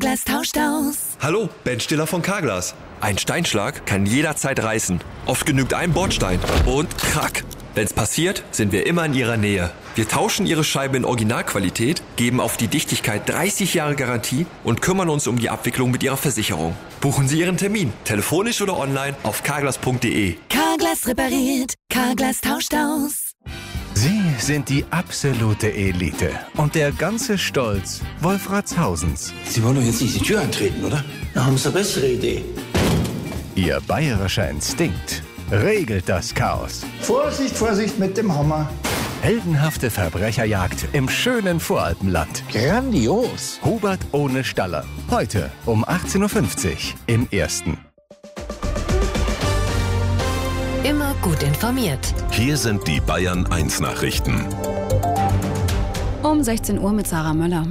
Carglass tauscht aus. Hallo, Ben Stiller von Carglass. Ein Steinschlag kann jederzeit reißen. Oft genügt ein Bordstein und krack. Wenn's passiert, sind wir immer in Ihrer Nähe. Wir tauschen Ihre Scheibe in Originalqualität, geben auf die Dichtigkeit 30 Jahre Garantie und kümmern uns um die Abwicklung mit Ihrer Versicherung. Buchen Sie Ihren Termin, telefonisch oder online auf carglass.de. Carglass repariert, Carglass tauscht aus. Sie sind die absolute Elite und der ganze Stolz Wolfratshausens. Sie wollen doch jetzt nicht die Tür eintreten, oder? Da haben Sie eine bessere Idee. Ihr bayerischer Instinkt regelt das Chaos. Vorsicht, Vorsicht mit dem Hammer. Heldenhafte Verbrecherjagd im schönen Voralpenland. Grandios. Hubert ohne Staller. Heute um 18.50 Uhr im Ersten. Immer gut informiert. Hier sind die Bayern 1 Nachrichten. Um 16 Uhr mit Sarah Möller.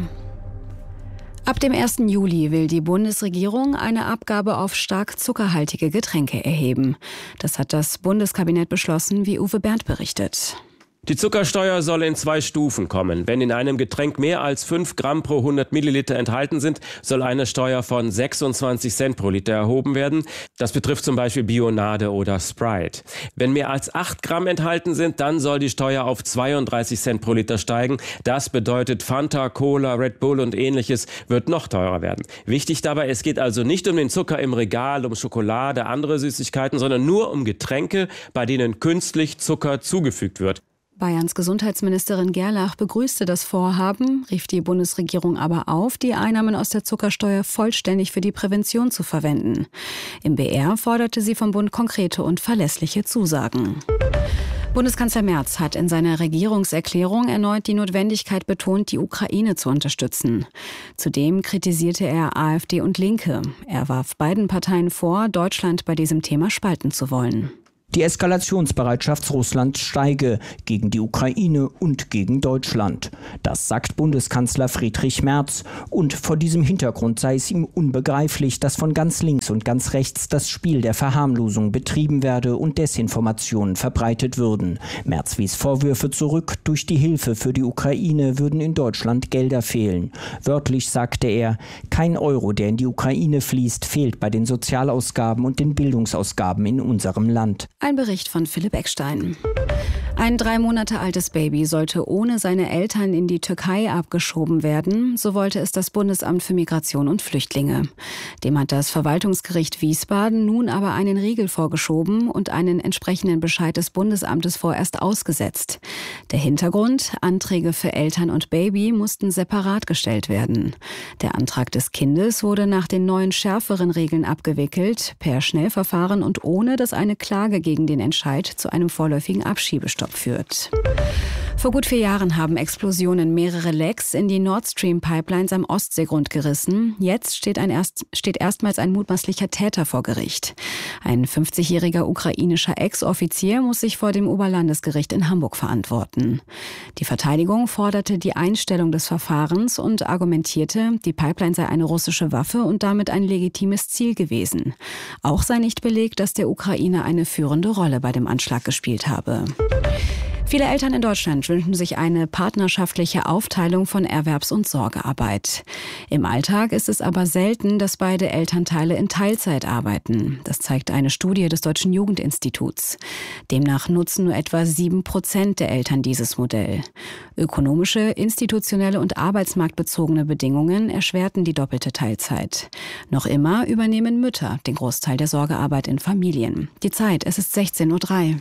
Ab dem 1. Juli will die Bundesregierung eine Abgabe auf stark zuckerhaltige Getränke erheben. Das hat das Bundeskabinett beschlossen, wie Uwe Bernd berichtet. Die Zuckersteuer soll in 2 Stufen kommen. Wenn in einem Getränk mehr als 5 Gramm pro 100 Milliliter enthalten sind, soll eine Steuer von 26 Cent pro Liter erhoben werden. Das betrifft zum Beispiel Bionade oder Sprite. Wenn mehr als 8 Gramm enthalten sind, dann soll die Steuer auf 32 Cent pro Liter steigen. Das bedeutet, Fanta, Cola, Red Bull und ähnliches wird noch teurer werden. Wichtig dabei, es geht also nicht um den Zucker im Regal, um Schokolade, andere Süßigkeiten, sondern nur um Getränke, bei denen künstlich Zucker zugefügt wird. Bayerns Gesundheitsministerin Gerlach begrüßte das Vorhaben, rief die Bundesregierung aber auf, die Einnahmen aus der Zuckersteuer vollständig für die Prävention zu verwenden. Im BR forderte sie vom Bund konkrete und verlässliche Zusagen. Bundeskanzler Merz hat in seiner Regierungserklärung erneut die Notwendigkeit betont, die Ukraine zu unterstützen. Zudem kritisierte er AfD und Linke. Er warf beiden Parteien vor, Deutschland bei diesem Thema spalten zu wollen. Die Eskalationsbereitschaft Russlands steige gegen die Ukraine und gegen Deutschland. Das sagt Bundeskanzler Friedrich Merz. Und vor diesem Hintergrund sei es ihm unbegreiflich, dass von ganz links und ganz rechts das Spiel der Verharmlosung betrieben werde und Desinformationen verbreitet würden. Merz wies Vorwürfe zurück, durch die Hilfe für die Ukraine würden in Deutschland Gelder fehlen. Wörtlich sagte er, kein Euro, der in die Ukraine fließt, fehlt bei den Sozialausgaben und den Bildungsausgaben in unserem Land. Ein Bericht von Philipp Eckstein. Ein 3 Monate altes Baby sollte ohne seine Eltern in die Türkei abgeschoben werden. So wollte es das Bundesamt für Migration und Flüchtlinge. Dem hat das Verwaltungsgericht Wiesbaden nun aber einen Riegel vorgeschoben und einen entsprechenden Bescheid des Bundesamtes vorerst ausgesetzt. Der Hintergrund: Anträge für Eltern und Baby mussten separat gestellt werden. Der Antrag des Kindes wurde nach den neuen schärferen Regeln abgewickelt, per Schnellverfahren und ohne, dass eine Klage gegen den Entscheid zu einem vorläufigen Abschiebestopp führt. Vor gut 4 Jahren haben Explosionen mehrere Lecks in die Nord Stream Pipelines am Ostseegrund gerissen. Jetzt steht erstmals ein mutmaßlicher Täter vor Gericht. Ein 50-jähriger ukrainischer Ex-Offizier muss sich vor dem Oberlandesgericht in Hamburg verantworten. Die Verteidigung forderte die Einstellung des Verfahrens und argumentierte, die Pipeline sei eine russische Waffe und damit ein legitimes Ziel gewesen. Auch sei nicht belegt, dass der Ukrainer eine führende Rolle bei dem Anschlag gespielt habe. Viele Eltern in Deutschland wünschen sich eine partnerschaftliche Aufteilung von Erwerbs- und Sorgearbeit. Im Alltag ist es aber selten, dass beide Elternteile in Teilzeit arbeiten. Das zeigt eine Studie des Deutschen Jugendinstituts. Demnach nutzen nur etwa 7% der Eltern dieses Modell. Ökonomische, institutionelle und arbeitsmarktbezogene Bedingungen erschwerten die doppelte Teilzeit. Noch immer übernehmen Mütter den Großteil der Sorgearbeit in Familien. Die Zeit, es ist 16:03 Uhr.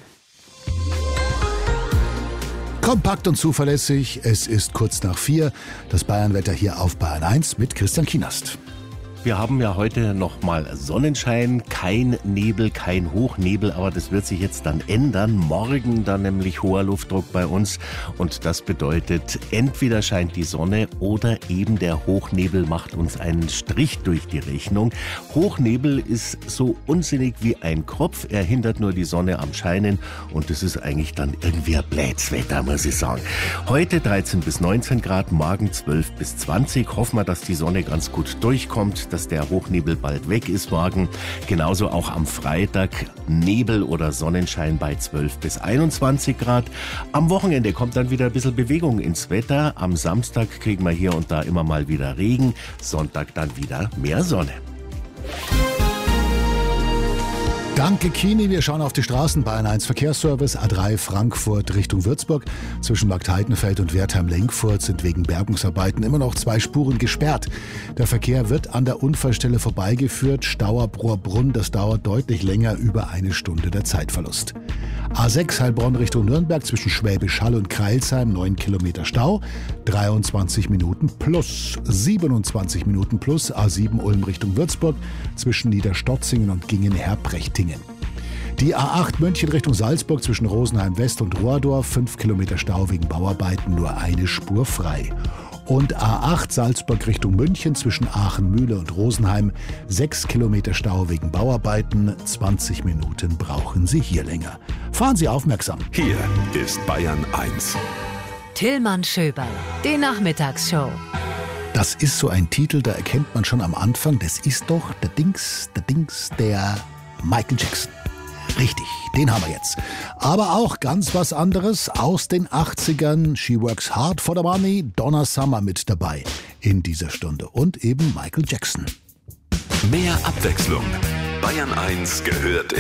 Kompakt und zuverlässig, es ist kurz nach 4. Das Bayernwetter hier auf Bayern 1 mit Christian Kienast. Wir haben ja heute nochmal Sonnenschein, kein Nebel, kein Hochnebel, aber das wird sich jetzt dann ändern. Morgen dann nämlich hoher Luftdruck bei uns und das bedeutet, entweder scheint die Sonne oder eben der Hochnebel macht uns einen Strich durch die Rechnung. Hochnebel ist so unsinnig wie ein Kropf, er hindert nur die Sonne am Scheinen und das ist eigentlich dann irgendwie ein Blätzwetter, muss ich sagen. Heute 13 bis 19 Grad, morgen 12 bis 20. Hoffen wir, dass die Sonne ganz gut durchkommt. dass der Hochnebel bald weg ist morgen. Genauso auch am Freitag Nebel oder Sonnenschein bei 12 bis 21 Grad. Am Wochenende kommt dann wieder ein bisschen Bewegung ins Wetter. Am Samstag kriegen wir hier und da immer mal wieder Regen. Sonntag dann wieder mehr Sonne. Danke, Kini. Wir schauen auf die Straßen. Bayern 1 Verkehrsservice, A3 Frankfurt Richtung Würzburg. Zwischen Marktheidenfeld und Wertheim-Lenkfurt sind wegen Bergungsarbeiten immer noch 2 Spuren gesperrt. Der Verkehr wird an der Unfallstelle vorbeigeführt. Stauerbrohrbrunn, das dauert deutlich länger, über 1 Stunde der Zeitverlust. A6 Heilbronn Richtung Nürnberg zwischen Schwäbisch Hall und Crailsheim 9 Kilometer Stau, 23 Minuten plus, 27 Minuten plus. A7 Ulm Richtung Würzburg zwischen Niederstotzingen und Gingen-Herbrechting. Die A8 München Richtung Salzburg zwischen Rosenheim West und Rohrdorf, 5 Kilometer Stau wegen Bauarbeiten, nur 1 Spur frei. Und A8 Salzburg Richtung München zwischen Aachen-Mühle und Rosenheim, 6 Kilometer Stau wegen Bauarbeiten, 20 Minuten brauchen Sie hier länger. Fahren Sie aufmerksam. Hier ist Bayern 1. Tillmann Schöberl, die Nachmittagsshow. Das ist so ein Titel, da erkennt man schon am Anfang, das ist doch der Michael Jackson. Richtig, den haben wir jetzt. Aber auch ganz was anderes aus den 80ern. She Works Hard for the Money, Donna Summer mit dabei in dieser Stunde. Und eben Michael Jackson. Mehr Abwechslung. Bayern 1 gehört